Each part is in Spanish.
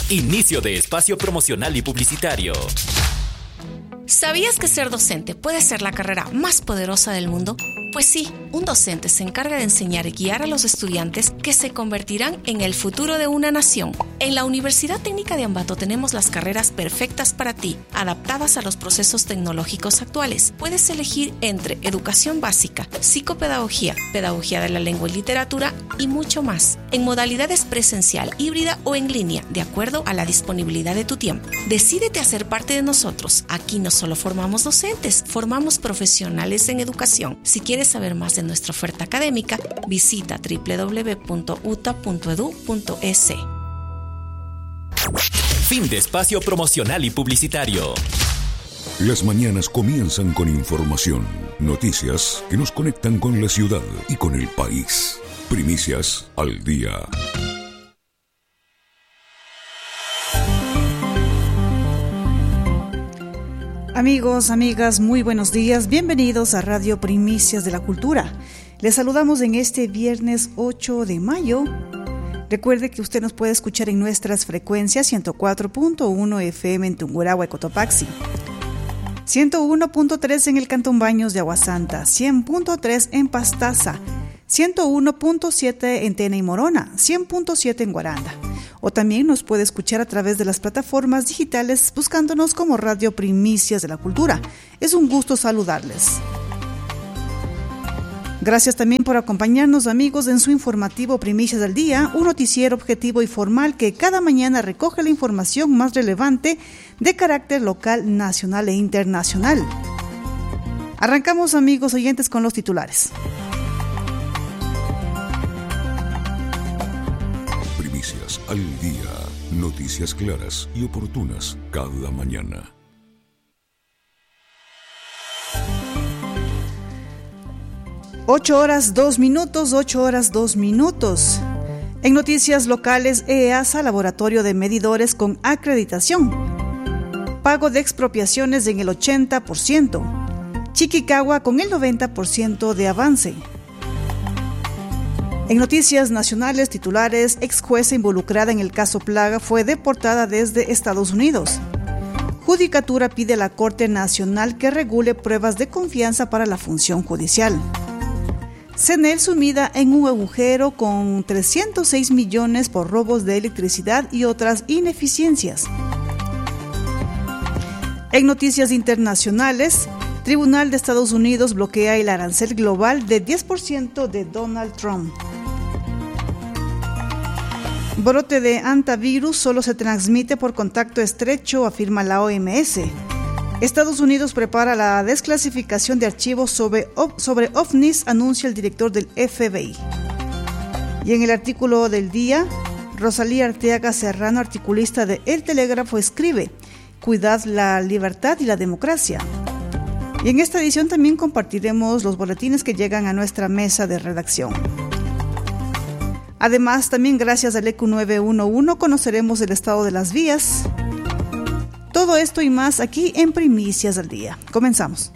Inicio de espacio promocional y publicitario. ¿Sabías que ser docente puede ser la carrera más poderosa del mundo? Pues sí, un docente se encarga de enseñar y guiar a los estudiantes que se convertirán en el futuro de una nación. En la Universidad Técnica de Ambato tenemos las carreras perfectas para ti, adaptadas a los procesos tecnológicos actuales. Puedes elegir entre educación básica, psicopedagogía, pedagogía de la lengua y literatura y mucho más, en modalidades presencial, híbrida o en línea, de acuerdo a la disponibilidad de tu tiempo. Decídete a ser parte de nosotros. Aquí no solo formamos docentes, formamos profesionales en educación. Si quieres saber más de nuestra oferta académica, visita www.uta.edu.es. Fin de espacio promocional y publicitario. Las mañanas comienzan con información, noticias que nos conectan con la ciudad y con el país. Primicias al día. Amigos, amigas, muy buenos días. Bienvenidos a Radio Primicias de la Cultura. Les saludamos en este viernes 8 de mayo. Recuerde que usted nos puede escuchar en nuestras frecuencias 104.1 FM en Tungurahua y Cotopaxi, 101.3 en el Cantón Baños de Aguasanta, 100.3 en Pastaza, 101.7 en Tena y Morona, 100.7 en Guaranda. O también nos puede escuchar a través de las plataformas digitales buscándonos como Radio Primicias de la Cultura. Es un gusto saludarles. Gracias también por acompañarnos, amigos, en su informativo Primicias del Día, un noticiero objetivo y formal que cada mañana recoge la información más relevante de carácter local, nacional e internacional. Arrancamos, amigos oyentes, con los titulares. Primicias al día. Noticias claras y oportunas cada mañana. Ocho horas 2 minutos. En noticias locales, EASA, Laboratorio de Medidores con acreditación. Pago de expropiaciones en el 80%. Chiquicagua con el 90% de avance. En noticias nacionales, titulares, ex jueza involucrada en el caso Plaga fue deportada desde Estados Unidos. Judicatura pide a la Corte Nacional que regule pruebas de confianza para la función judicial. CNEL sumida en un agujero con 306 millones por robos de electricidad y otras ineficiencias. En noticias internacionales, Tribunal de Estados Unidos bloquea el arancel global de 10% de Donald Trump. Brote de hantavirus solo se transmite por contacto estrecho, afirma la OMS. Estados Unidos prepara la desclasificación de archivos sobre ovnis, anuncia el director del FBI. Y en el artículo del día, Rosalía Arteaga Serrano, articulista de El Telégrafo, escribe: "Cuidad la libertad y la democracia". Y en esta edición también compartiremos los boletines que llegan a nuestra mesa de redacción. Además, también gracias al EQ 911 conoceremos el estado de las vías. Todo esto y más aquí en Primicias del Día. Comenzamos.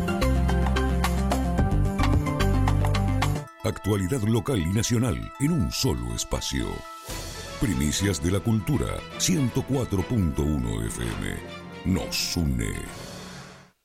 Actualidad local y nacional en un solo espacio. Primicias de la Cultura, 104.1 FM. Nos une.